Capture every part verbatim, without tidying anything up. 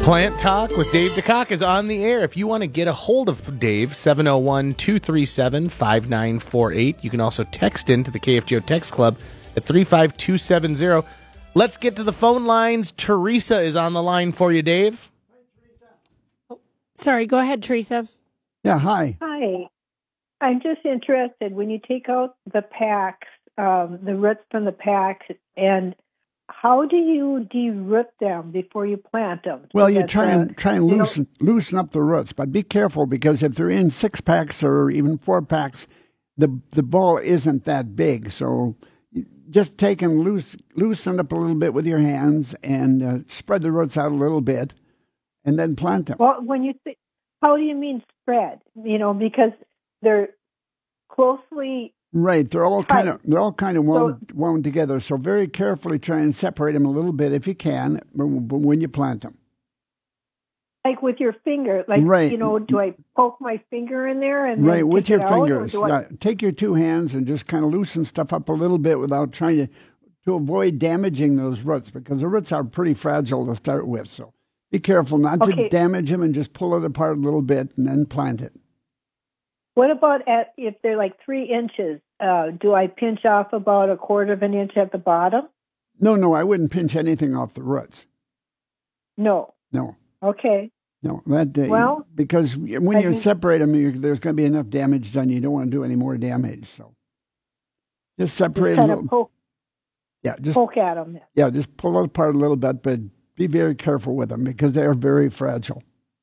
Plant Talk with Dave DeCock is on the air. If you want to get a hold of Dave, seven oh one, two three seven, five nine four eight. You can also text into the K F G O Text Club at three five two seven zero. Let's get to the phone lines. Teresa is on the line for you, Dave. Oh, sorry, go ahead, Teresa. Yeah, hi. Hi. I'm just interested, when you take out the packs, um, the roots from the packs, and how do you de-root them before you plant them? So Well, you that, try uh, and try and you loosen loosen up the roots, but be careful because if they're in six packs or even four packs, the the ball isn't that big. So you just take and loose loosen up a little bit with your hands and uh, spread the roots out a little bit, and then plant them. Well, when you say, how do you mean spread? You know, because they're closely. Right, they're all kind of they're all kind of wound, So- wound together. So very carefully try and separate them a little bit if you can, but when you plant them. Like with your finger, like, Right. you know, do I poke my finger in there and Right, then with take your it out, or fingers. do I- Yeah, take your two hands and just kind of loosen stuff up a little bit without trying to to avoid damaging those roots, because the roots are pretty fragile to start with. So be careful not Okay. to damage them and just pull it apart a little bit and then plant it. What about at, if they're like three inches? Uh, do I pinch off about a quarter of an inch at the bottom? No, no, I wouldn't pinch anything off the roots. No. No, Okay. no, that uh, Well, because when I you think- separate them, you, there's going to be enough damage done. You don't want to do any more damage. So just separate Just a kind little. of poke, Yeah, just poke at them. yeah, just pull it apart a little bit, but be very careful with them because they are very fragile.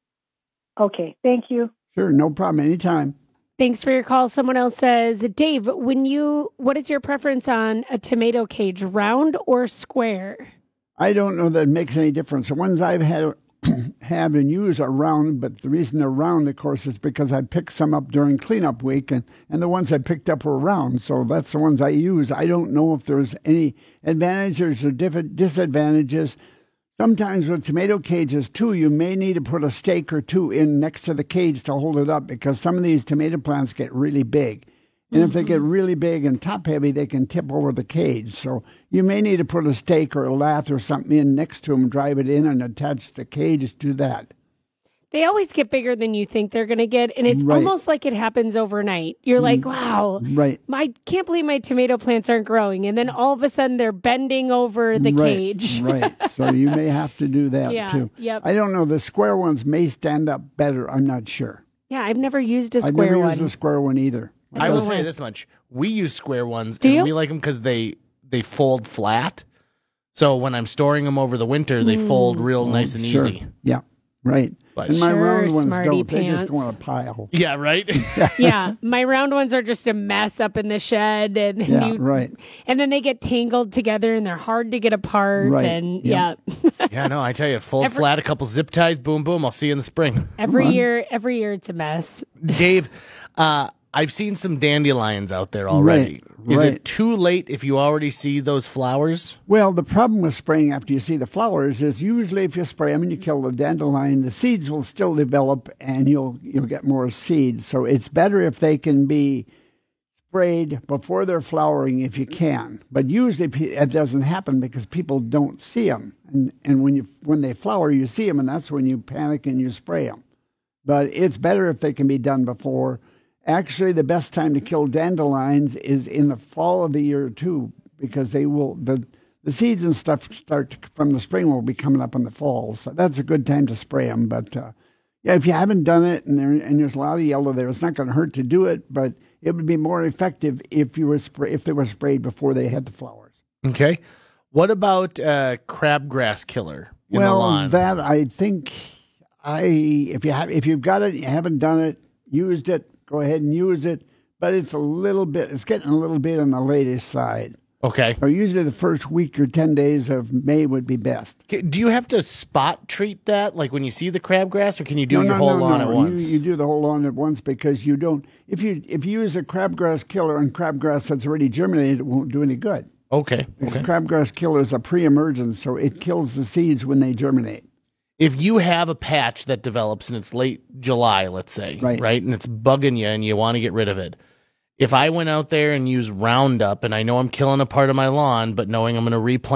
Okay. Thank you. Sure, no problem. Anytime. Thanks for your call. Someone else says, Dave, when you, what is your preference on a tomato cage, round or square? I don't know that it makes any difference. The ones I've had have and use are round, but the reason they're round, of course, is because I picked some up during cleanup week, and, and the ones I picked up were round, so that's the ones I use. I don't know if there's any advantages or different disadvantages. Sometimes with tomato cages, too, you may need to put a stake or two in next to the cage to hold it up, because some of these tomato plants get really big. And mm-hmm. if they get really big and top-heavy, they can tip over the cage. So you may need to put a stake or a lath or something in next to them, drive it in, and attach the cage to that. They always get bigger than you think they're going to get, and it's Right. almost like it happens overnight. You're like, wow, Right. I can't believe my tomato plants aren't growing. And then all of a sudden they're bending over the right. cage. Right. So you may have to do that, Yeah, too. yep. I don't know. The square ones may stand up better. I'm not sure. Yeah, I've never used a I've square never one. used a square one either. I will know say why. this much. We use square ones, Do and you? we like them because they, they fold flat. So when I'm storing them over the winter, they Mm. fold real nice and Sure. easy. Yeah. Right. But and my Sure, round ones smarty don't. They just pants. go in a pile. Yeah, right? Yeah, my round ones are just a mess up in the shed, and then Yeah, you, right. and then they get tangled together, and they're hard to get apart. Right, And yeah. yeah, Yeah, no, I tell you, fold Every- flat, a couple zip ties, boom, boom. I'll see you in the spring. every Come on. year, every year it's a mess. Dave, uh, I've seen some dandelions out there already. Right, Is right. it too late if you already see those flowers? Well, the problem with spraying after you see the flowers is usually if you spray them and you kill the dandelion, the seeds will still develop and you'll you'll get more seeds. So it's better if they can be sprayed before they're flowering if you can. But usually pe- it doesn't happen because people don't see them. And and when you when they flower, you see them, and that's when you panic and you spray them. But it's better if they can be done before. Actually, the best time to kill dandelions is in the fall of the year too, because they will the the seeds and stuff start to, from the spring will be coming up in the fall. So that's a good time to spray them. But uh, yeah, if you haven't done it and there and there's a lot of yellow there, it's not going to hurt to do it. But it would be more effective if you were spray, if they were sprayed before they had the flowers. Okay. What about uh, crabgrass killer in the Well, lawn? that I think I if you have if you've got it, you haven't done it, used it. Go ahead and use it, but it's a little bit, it's getting a little bit on the latest side. Okay. So usually the first week or ten days of May would be best. Okay, do you have to spot treat that, like when you see the crabgrass, or can you do no, your no, whole no, lawn no. at once? You, you do the whole lawn at once because you don't, if you if you use a crabgrass killer on crabgrass that's already germinated, it won't do any good. Okay. Because Okay. crabgrass killer is a pre-emergent, so it kills the seeds when they germinate. If you have a patch that develops and it's late July, let's say, Right. right, and it's bugging you and you want to get rid of it, if I went out there and used Roundup and I know I'm killing a part of my lawn, but knowing I'm going to replant